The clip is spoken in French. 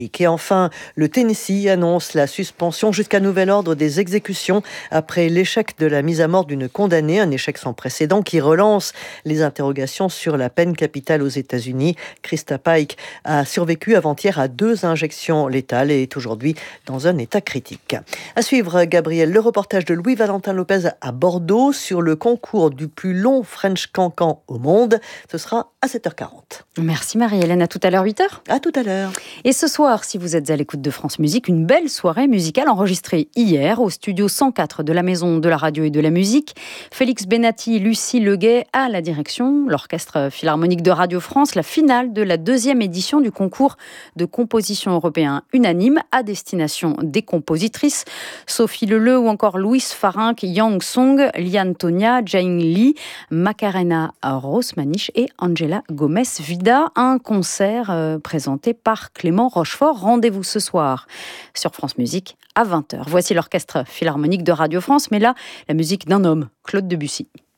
Et enfin, le Tennessee annonce la suspension jusqu'à nouvel ordre des exécutions après l'échec de la mise à mort d'une condamnée, un échec sans précédent qui relance les interrogations sur la peine capitale aux États-Unis. Krista Pike a survécu avant-hier à 2 injections létales et est aujourd'hui dans un état critique. À suivre, Gabriel, le reportage de Louis-Valentin Lopez à Bordeaux sur le concours du plus long French Cancan au monde. Ce sera à 7h40. Merci Marie-Hélène, à tout à l'heure 8h. À tout à l'heure. Et ce soir, si vous êtes à l'écoute de France Musique, une belle soirée musicale enregistrée hier au studio 104 de la Maison de la Radio et de la Musique. Félix Benatti, Lucie Leguet à la direction, l'Orchestre Philharmonique de Radio France, la finale de la 2e édition du concours de composition européen unanime à destination des compositrices Sophie Leleu ou encore Louise Farinck, Yang Song, Liane Tonia, Jane Lee, Macarena Rosmanich et Angela Gomez Vida. Un concert présenté par Clément Rochefort. Rendez-vous ce soir sur France Musique à 20h. Voici l'Orchestre Philharmonique de Radio France, mais là, la musique d'un homme, Claude Debussy.